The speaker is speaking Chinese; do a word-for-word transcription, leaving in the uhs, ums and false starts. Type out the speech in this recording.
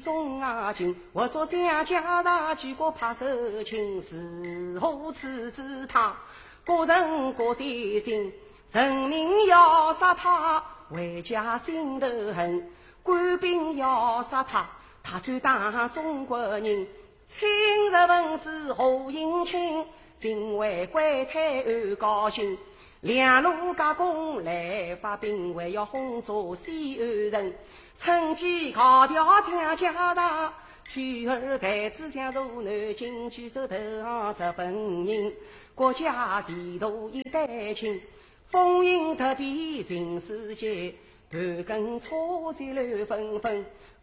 中啊亲，我做家家大举国怕受亲，是何此之他？各人各的心，人民要杀他，为家心头恨；官兵要杀他，他最打中国人。今日文字何应清，心为国泰而高兴。两路加工来发兵，还要轰炸西安人。趁机搞掉天家大，取而代之向如南京去手头日本人。国家前途一代清，风云特别人世间。盘根错节乱纷纷，